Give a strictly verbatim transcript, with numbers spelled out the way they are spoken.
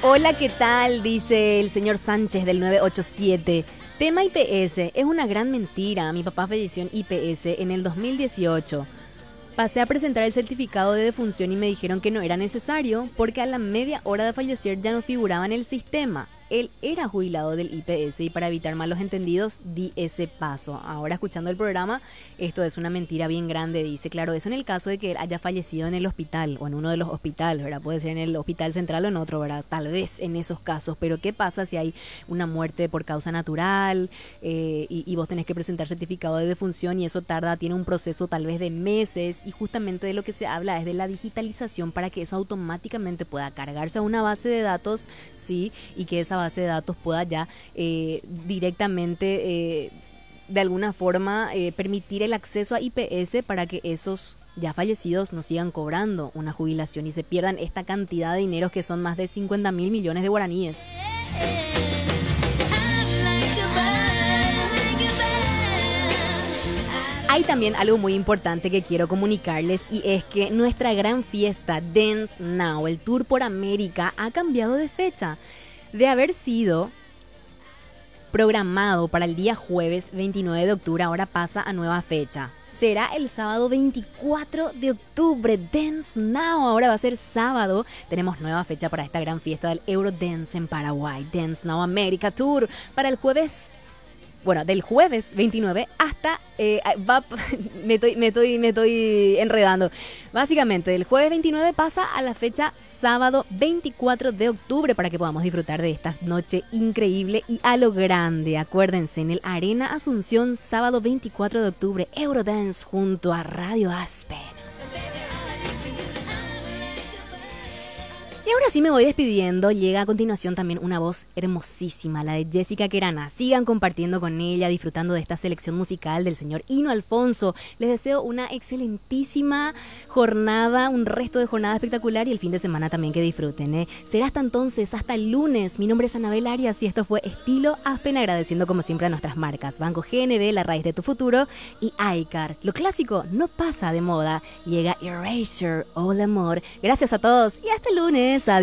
Hola, ¿qué tal? Dice el señor Sánchez del nueve ocho siete. Tema I P S, es una gran mentira. Mi papá falleció en I P S en el dos mil dieciocho. Pasé a presentar el certificado de defunción y me dijeron que no era necesario porque a la media hora de fallecer ya no figuraba en el sistema. Él era jubilado del I P S y para evitar malos entendidos di ese paso. Ahora escuchando el programa, esto es una mentira bien grande, dice. Claro, eso en el caso de que él haya fallecido en el hospital o en uno de los hospitales, ¿verdad? Puede ser en el hospital central o en otro, ¿verdad? Tal vez en esos casos. Pero ¿qué pasa si hay una muerte por causa natural eh, y, y vos tenés que presentar certificado de defunción y eso tarda, tiene un proceso tal vez de meses? Y justamente de lo que se habla es de la digitalización para que eso automáticamente pueda cargarse a una base de datos, ¿sí? Y que esa base de datos pueda ya eh, directamente eh, de alguna forma eh, permitir el acceso a I P S para que esos ya fallecidos no sigan cobrando una jubilación y se pierdan esta cantidad de dinero que son más de cincuenta mil millones de guaraníes. Hay también algo muy importante que quiero comunicarles y es que nuestra gran fiesta Dance Now, el Tour por América, ha cambiado de fecha. De haber sido programado para el día jueves veintinueve de octubre, ahora pasa a nueva fecha. Será el sábado veinticuatro de octubre, Dance Now, ahora va a ser sábado. Tenemos nueva fecha para esta gran fiesta del Eurodance en Paraguay, Dance Now America Tour, para el jueves. Bueno, del jueves veintinueve hasta... Eh, va, me, estoy, me, estoy, me estoy enredando. Básicamente, del jueves veintinueve pasa a la fecha sábado veinticuatro de octubre para que podamos disfrutar de esta noche increíble y a lo grande. Acuérdense, en el Arena Asunción, sábado veinticuatro de octubre, Eurodance junto a Radio Aspen. Y ahora sí me voy despidiendo. Llega a continuación también una voz hermosísima, la de Jessica Querana. Sigan compartiendo con ella, disfrutando de esta selección musical del señor Hino Alfonso. Les deseo una excelentísima jornada, un resto de jornada espectacular y el fin de semana también que disfruten, ¿eh? Será hasta entonces, hasta el lunes. Mi nombre es Anabel Arias y esto fue Estilo Aspen, agradeciendo como siempre a nuestras marcas Banco G N B, la raíz de tu futuro, y iCar. Lo clásico no pasa de moda. Llega Erasure, All Amor. Gracias a todos y hasta el lunes. Adiós.